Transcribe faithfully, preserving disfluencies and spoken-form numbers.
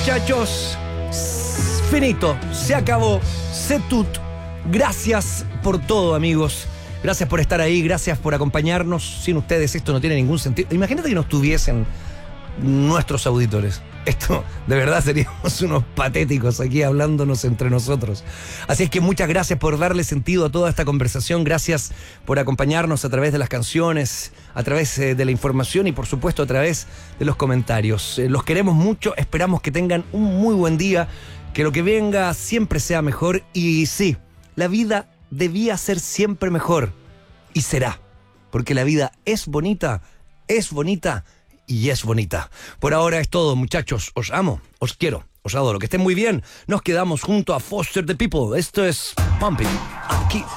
muchachos. Finito, se acabó. C'est tout. Gracias por todo, amigos. Gracias por estar ahí, gracias por acompañarnos. Sin ustedes esto no tiene ningún sentido. Imagínate que no estuviesen nuestros auditores. Esto, de verdad, seríamos unos patéticos aquí hablándonos entre nosotros. Así es que muchas gracias por darle sentido a toda esta conversación. Gracias por acompañarnos a través de las canciones, a través eh, de la información y, por supuesto, a través de los comentarios. Eh, los queremos mucho, esperamos que tengan un muy buen día, que lo que venga siempre sea mejor. Y sí, la vida debía ser siempre mejor. Y será. Porque la vida es bonita, es bonita y es bonita. Por ahora es todo, muchachos. Os amo, os quiero, os adoro. Que estén muy bien. Nos quedamos junto a Foster the People. Esto es Pumping Up Kicks.